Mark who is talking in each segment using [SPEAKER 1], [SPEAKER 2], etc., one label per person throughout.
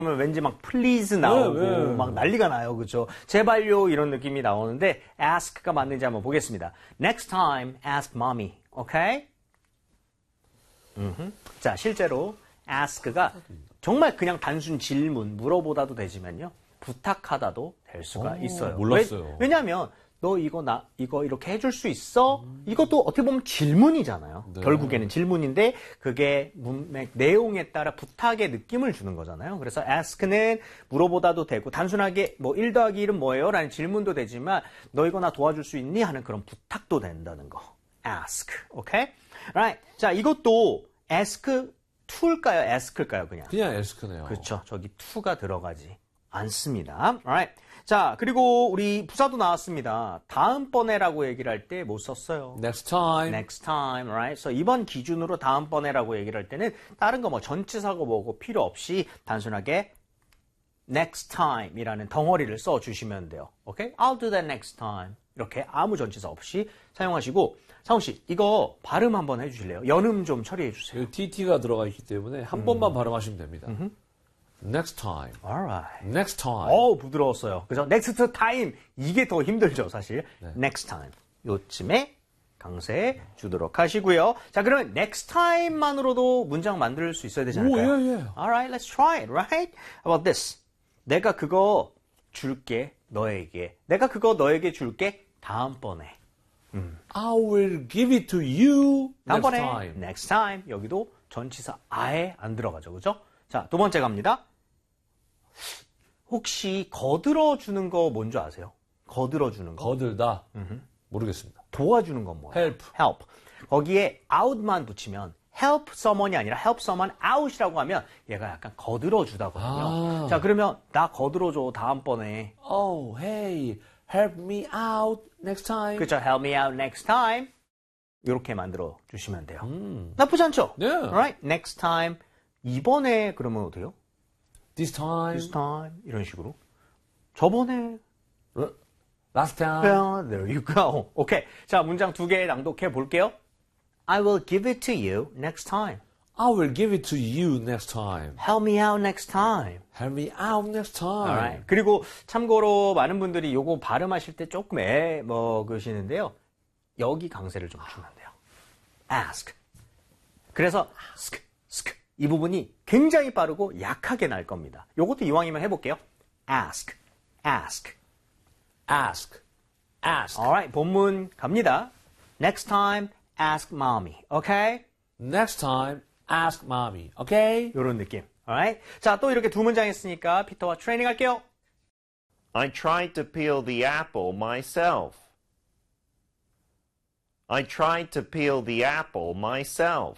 [SPEAKER 1] 그러면 왠지 막 please 나오고 막 난리가 나요. 그렇죠? 제발요 이런 느낌이 나오는데 ask가 맞는지 한번 보겠습니다. Next time ask mommy. 오케이? 자, 실제로 ask가 정말 그냥 단순 질문, 물어보다도 되지만요. 부탁하다도 될 수가 있어요.
[SPEAKER 2] 몰랐어요.
[SPEAKER 1] 왜냐하면 너 이거 이렇게 해줄 수 있어? 이것도 어떻게 보면 질문이잖아요.
[SPEAKER 2] 네.
[SPEAKER 1] 결국에는 질문인데 그게 문맥 내용에 따라 부탁의 느낌을 주는 거잖아요. 그래서 ask는 물어보다도 되고 단순하게 뭐 1 더하기 1은 뭐예요? 라는 질문도 되지만 너 이거 나 도와줄 수 있니? 하는 그런 부탁도 된다는 거. ask. 오케이? Right. 자, 이것도 ask to일까요? ask일까요?
[SPEAKER 2] 그냥 ask네요.
[SPEAKER 1] 그렇죠. 저기 to가 들어가지 않습니다. Alright. 자, 그리고 우리 부사도 나왔습니다. 다음번에라고 얘기를 할 때 못 썼어요.
[SPEAKER 2] Next time.
[SPEAKER 1] Next time, right? 그래서 이번 기준으로 다음번에라고 얘기를 할 때는 다른 거 뭐 전치사고 뭐고 필요 없이 단순하게 next time이라는 덩어리를 써주시면 돼요. 오케이? I'll do that next time. 이렇게 아무 전치사 없이 사용하시고 상훈 씨, 이거 발음 한번 해주실래요? 연음 좀 처리해 주세요.
[SPEAKER 2] TT가 들어가 있기 때문에 한 번만 발음하시면 됩니다. Next time.
[SPEAKER 1] Alright.
[SPEAKER 2] Next time.
[SPEAKER 1] 부드러웠어요. 그죠? Next time. 이게 더 힘들죠, 사실. 네. Next time. 요쯤에 강세 주도록 하시고요. 자, 그러면 next time만으로도 문장 만들 수 있어야 되지 않을까요?
[SPEAKER 2] 오, 예.
[SPEAKER 1] Alright, let's try it, right? How about this? 내가 그거 줄게, 너에게. 내가 그거 너에게 줄게, 다음번에.
[SPEAKER 2] I will give it to you next
[SPEAKER 1] 다음번에,
[SPEAKER 2] time.
[SPEAKER 1] next time. 여기도 전치사 아예 안 들어가죠, 그죠? 자, 두 번째 갑니다. 혹시 거들어주는 거 뭔지 아세요? 거들어주는 거.
[SPEAKER 2] 거들다. 모르겠습니다.
[SPEAKER 1] 도와주는 건 뭐예요?
[SPEAKER 2] help.
[SPEAKER 1] help. 거기에 out만 붙이면 help someone이 아니라 help someone out이라고 하면 얘가 약간 거들어주다거든요. 자, 그러면 나 거들어줘 다음번에.
[SPEAKER 2] Oh, hey, help me out next time.
[SPEAKER 1] 그렇죠. help me out next time. 이렇게 만들어 주시면 돼요. 나쁘지 않죠?
[SPEAKER 2] 네.
[SPEAKER 1] Right? Next time. 이번에 그러면 어때요?
[SPEAKER 2] This time.
[SPEAKER 1] This time. 이런 식으로. 저번에.
[SPEAKER 2] Last time.
[SPEAKER 1] Yeah, there you go. 오케이. 자, 문장 두 개 낭독해 볼게요. I will give it to you next time.
[SPEAKER 2] I will give it to you next time.
[SPEAKER 1] Help me out next time.
[SPEAKER 2] Help me out next time.
[SPEAKER 1] Alright. 그리고 참고로 많은 분들이 요거 발음하실 때 조금 먹으시는데요. 여기 강세를 좀 주면 돼요. ask. 그래서 sk. 이 부분이 굉장히 빠르고 약하게 날 겁니다. 요것도 이왕이면 해볼게요. ask. Alright, 본문 갑니다. Next time, ask mommy. Okay?
[SPEAKER 2] Next time, ask mommy. Okay?
[SPEAKER 1] 요런 느낌. Alright? 자, 또 이렇게 두 문장 했으니까 피터와 트레이닝 할게요.
[SPEAKER 3] I tried to peel the apple myself. I tried to peel the apple myself.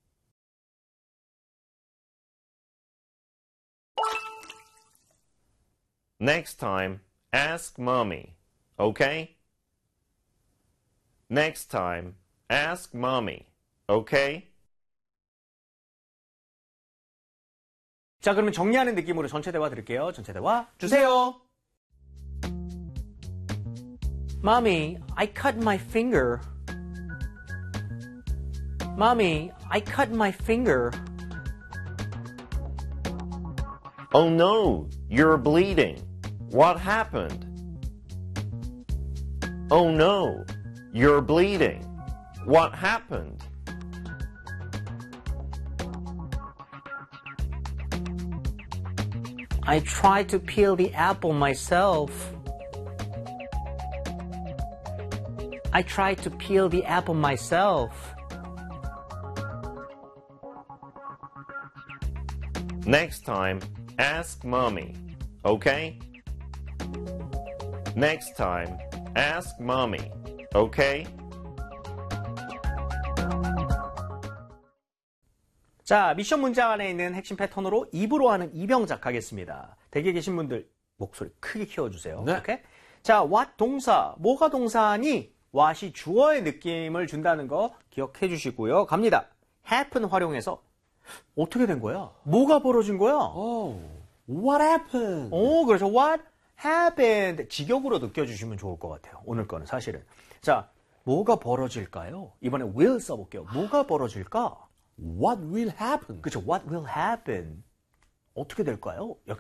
[SPEAKER 3] Next time, ask mommy. Okay? Next time, ask mommy. Okay?
[SPEAKER 1] 자, 그러면 정리하는 느낌으로 전체 대화 드릴게요. 전체 대화 주세요. Mommy, I cut my finger. Mommy, I cut my finger.
[SPEAKER 3] Oh no, you're bleeding. What happened? Oh no, you're bleeding. What happened?
[SPEAKER 1] I tried to peel the apple myself. I tried to peel the apple myself.
[SPEAKER 3] Next time, ask mommy. Okay? Next time, ask mommy. Okay?
[SPEAKER 1] 자, 미션 문장 안에 있는 핵심 패턴으로 입으로 하는 이병작 하겠습니다. 댁에 계신 분들 목소리 크게 키워주세요.
[SPEAKER 2] 네.
[SPEAKER 1] 오케이? 자, what 동사, 뭐가 동사니 what이 주어의 느낌을 준다는 거 기억해 주시고요. 갑니다. happen 활용해서 어떻게 된 거야? 뭐가 벌어진 거야?
[SPEAKER 2] Oh, what happened?
[SPEAKER 1] 그래서 what happened 직역으로 느껴주시면 좋을 것 같아요. 오늘 거는 사실은. 자, 뭐가 벌어질까요? 이번에 will 써볼게요. 뭐가 벌어질까?
[SPEAKER 2] What will happen?
[SPEAKER 1] 그렇죠. What will happen? 어떻게 될까요?